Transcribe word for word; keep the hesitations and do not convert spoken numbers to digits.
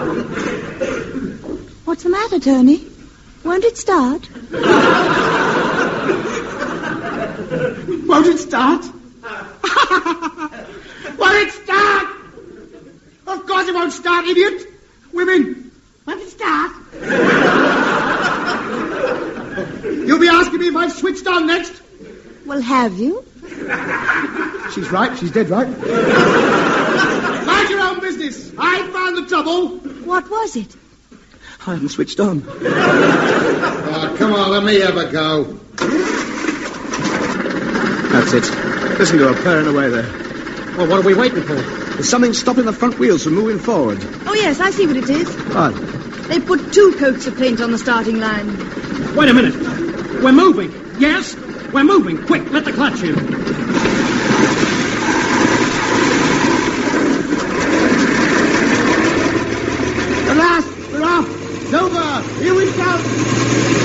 What's the matter, Tony? Won't it start? Won't it start? Won't it start? Of course it won't start, idiot. Women, won't it start? You'll be asking me if I've switched on next. Well, have you? She's right. She's dead right. Mind your own business. I found the trouble. What was it? I haven't switched on. Oh, come on, let me have a go. That's it. Listen to her purring away there. Well, what are we waiting for? There's something stopping the front wheels from moving forward. Oh, yes, I see what it is. What? They put two coats of paint on the starting line. Wait a minute. We're moving. Yes? We're moving. Quick, let the clutch in. At last, we're off. It's over. Here we come.